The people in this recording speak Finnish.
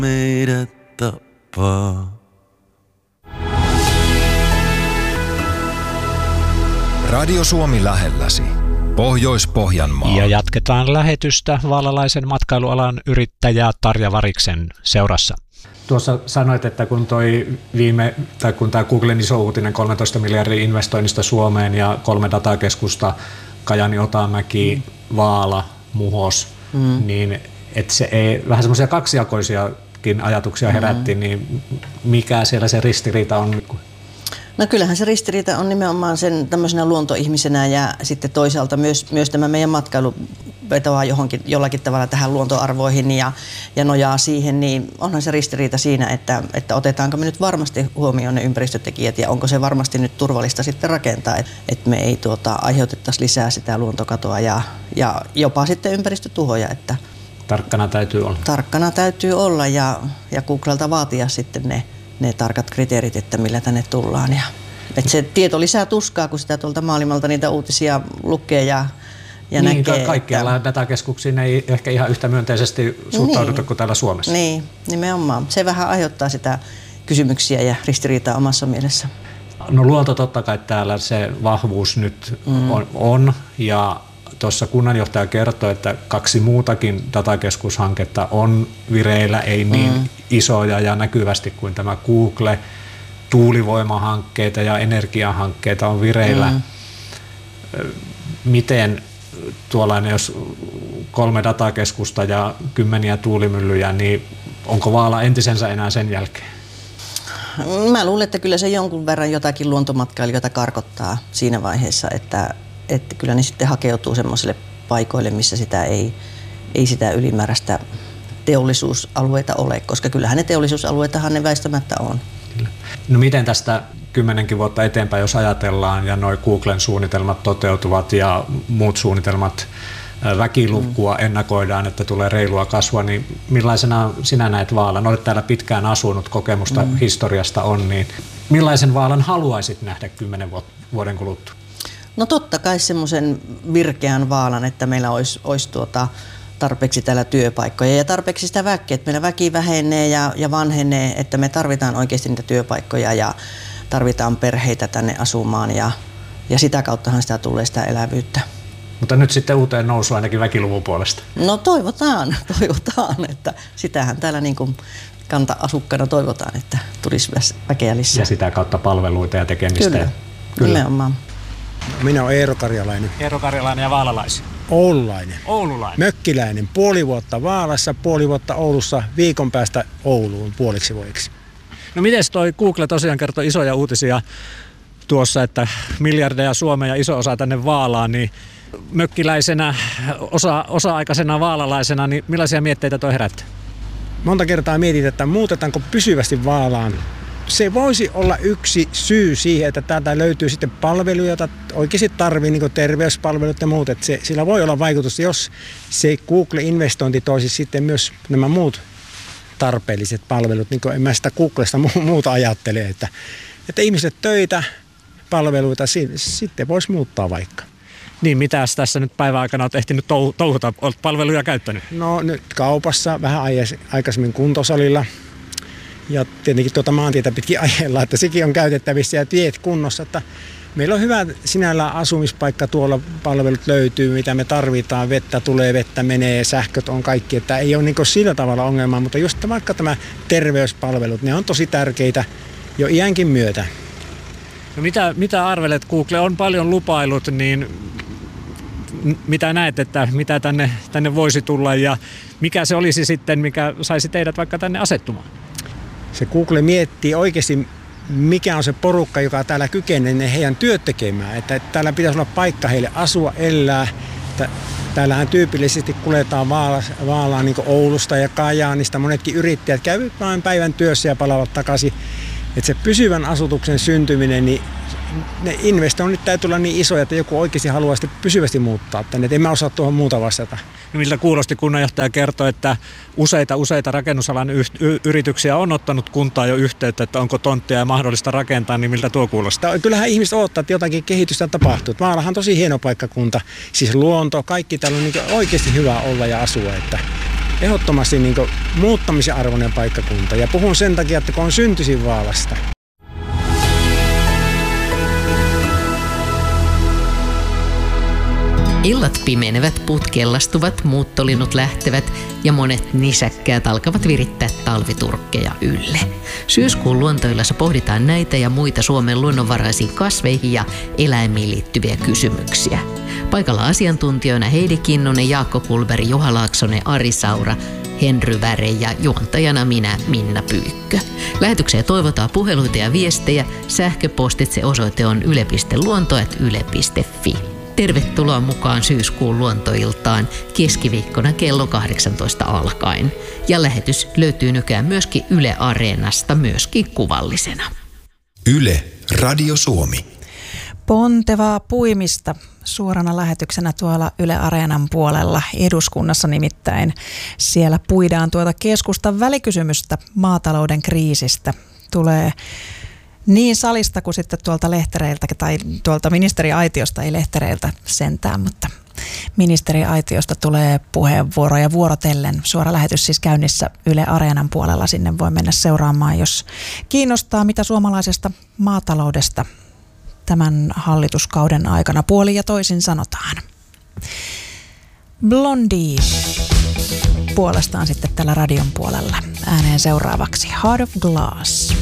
meidät tappaa. Radio Suomi lähelläsi. Pohjois-Pohjanmaa. Ja jatketaan lähetystä vaalalaisen matkailualan yrittäjä Tarja Variksen seurassa. Tuossa sanoit, että kun kun tämä Googlen iso uutinen 13 miljardin investoinnista Suomeen ja 3 datakeskusta, Kajani, Otamäki, Vaala, Muhos, niin että se ei, vähän semmoisia kaksijakoisiakin ajatuksia herätti, niin mikä siellä se ristiriita on? No kyllähän se ristiriita on nimenomaan sen tämmöisenä luontoihmisenä ja sitten toisaalta myös tämä meidän matkailu vetoaa jollakin tavalla tähän luontoarvoihin ja nojaa siihen, niin onhan se ristiriita siinä, että otetaanko me nyt varmasti huomioon ne ympäristötekijät ja onko se varmasti nyt turvallista sitten rakentaa, että me ei aiheutettaisi lisää sitä luontokatoa ja jopa sitten ympäristötuhoja. Että Tarkkana täytyy olla. Tarkkana täytyy olla ja Googlelta vaatia sitten ne tarkat kriteerit, että millä tänne tullaan. Että se tieto lisää tuskaa, kun sitä tuolta maailmalta niitä uutisia lukee ja näkee. Kaikkialla datakeskuksiin ei ehkä ihan yhtä myönteisesti suhtauduta kuin täällä Suomessa. Niin, nimenomaan. Se vähän aiheuttaa sitä kysymyksiä ja ristiriitaa omassa mielessä. No luonto totta kai täällä se vahvuus nyt on ja tuossa kunnanjohtaja kertoi, että 2 muutakin datakeskushanketta on vireillä, ei niin isoja ja näkyvästi kuin tämä Google. Tuulivoimahankkeita ja energiahankkeita on vireillä. Miten tuollainen, jos 3 datakeskusta ja 10 tuulimyllyjä, niin onko Vaala entisensä enää sen jälkeen? Mä luulen, että kyllä se jonkun verran jotakin luontomatkailijoita karkottaa siinä vaiheessa, että kyllä ne sitten hakeutuu semmoisille paikoille, missä sitä ei sitä ylimääräistä teollisuusalueita ole, koska kyllähän ne teollisuusalueitahan ne väistämättä on. No miten tästä 10 vuotta eteenpäin, jos ajatellaan ja nuo Googlen suunnitelmat toteutuvat ja muut suunnitelmat, väkilukua ennakoidaan, että tulee reilua kasvua, niin millaisena sinä näet Vaalan? Olet täällä pitkään asunut, kokemusta historiasta on, niin millaisen Vaalan haluaisit nähdä 10 vuoden kuluttua? No totta kai semmoisen virkeän Vaalan, että meillä olisi tarpeeksi täällä työpaikkoja ja tarpeeksi sitä väkeä, että meillä väki vähenee ja vanhenee, että me tarvitaan oikeasti niitä työpaikkoja ja tarvitaan perheitä tänne asumaan ja sitä kauttahan sitä tulee sitä elävyyttä. Mutta nyt sitten uuteen nousu ainakin väkiluvun puolesta. No toivotaan, että sitähän täällä niin kuin kanta-asukkana toivotaan, että tulisi väkeä lisää. Ja sitä kautta palveluita ja tekemistä. Kyllä. Nimenomaan. Minä olen Eero Karjalainen. Eero Karjalainen ja vaalalaisia. Oululainen. Mökkiläinen. Puoli vuotta Vaalassa, puoli vuotta Oulussa, viikon päästä Ouluun puoliksi vuodeksi. No mites toi Google tosiaan kertoi isoja uutisia tuossa, että miljardeja Suomeen ja iso osa tänne Vaalaan, niin mökkiläisenä, osa-aikaisena vaalalaisena, niin millaisia mietteitä toi herätti? Monta kertaa mietit, että muutetaanko pysyvästi Vaalaan. Se voisi olla yksi syy siihen, että täältä löytyy sitten palveluja, joita oikeasti tarvitsee, niin kuin terveyspalvelut ja muut. Että sillä voi olla vaikutus, jos se Google-investointi toisi sitten myös nämä muut tarpeelliset palvelut. Niin kuin en mä sitä Googlesta muuta ajattele, että ihmiset töitä, palveluita, sitten voisi muuttaa vaikka. Niin, mitäs tässä nyt päivän aikana olet ehtinyt touhuta? Olet palveluja käyttänyt? No nyt kaupassa, vähän aikaisemmin kuntosalilla. Ja tietenkin maantietä pitkin ajellaan, että sekin on käytettävissä ja tiet kunnossa. Että meillä on hyvä sinällään asumispaikka, tuolla palvelut löytyy, mitä me tarvitaan, vettä tulee, vettä menee, sähköt on kaikki, että ei ole niin sillä tavalla ongelmaa, mutta just vaikka tämä terveyspalvelut, ne on tosi tärkeitä jo iänkin myötä. No mitä arvelet, Google on paljon lupailut, niin mitä näet, että mitä tänne voisi tulla ja mikä se olisi sitten, mikä saisi teidät vaikka tänne asettumaan? Se Google miettii oikeasti, mikä on se porukka, joka täällä kykenee heidän työt tekemään. Että täällä pitäisi olla paikka heille asua, elää. Täällähän tyypillisesti kuljetaan Vaalaan niin kuin Oulusta ja Kajaanista. Monetkin yrittäjät käyvät vain päivän työssä ja palaavat takaisin. Että se pysyvän asutuksen syntyminen, niin ne investoinnit täytyy olla niin isoja, että joku oikeasti haluaa sitten pysyvästi muuttaa tänne. Et en mä osaa tuohon muuta vastata. No miltä kuulosti, kunnanjohtaja kertoi, että useita rakennusalan yrityksiä on ottanut kuntaan jo yhteyttä, että onko tonttia ja mahdollista rakentaa, niin miltä tuo kuulostaa? Kyllähän ihmiset odottaa, että jotakin kehitystä tapahtuu. Vaalahan on tosi hieno paikkakunta, siis luonto, kaikki täällä on niin oikeasti hyvä olla ja asua. Että ehdottomasti niin kuin muuttamisen arvoinen paikkakunta. Ja puhun sen takia, että kun on syntyisin Vaalasta. Illat pimenevät, puut kellastuvat, muuttolinnut lähtevät ja monet nisäkkäät alkavat virittää talviturkkeja ylle. Syyskuun luontoillassa pohditaan näitä ja muita Suomen luonnonvaraisiin kasveihin ja eläimiin liittyviä kysymyksiä. Paikalla asiantuntijoina Heidi Kinnunen, Jaakko Kulberg, Juha Laaksonen, Ari Saura, Henry Väre ja juontajana minä, Minna Pyykkö. Lähetykseen toivotaan puheluita ja viestejä. Sähköpostitse osoite on yle.luonto@yle.fi. Tervetuloa mukaan syyskuun luontoiltaan keskiviikkona kello 18 alkaen. Ja lähetys löytyy nykyään myöskin Yle Areenasta, myöskin kuvallisena. Yle, Radio Suomi. Pontevaa puimista suorana lähetyksenä tuolla Yle Areenan puolella eduskunnassa nimittäin. Siellä puidaan tuota keskustan välikysymystä maatalouden kriisistä. Tulee niin salista kuin sitten tuolta lehtereiltä tai tuolta ministeriaitiosta, ei lehtereiltä sentään, mutta ministeriaitiosta tulee puheenvuoroja vuorotellen. Suora lähetys siis käynnissä Yle Areenan puolella. Sinne voi mennä seuraamaan, jos kiinnostaa, mitä suomalaisesta maataloudesta tämän hallituskauden aikana puolin ja toisin sanotaan. Blondie puolestaan sitten tällä radion puolella ääneen seuraavaksi Heart of Glass.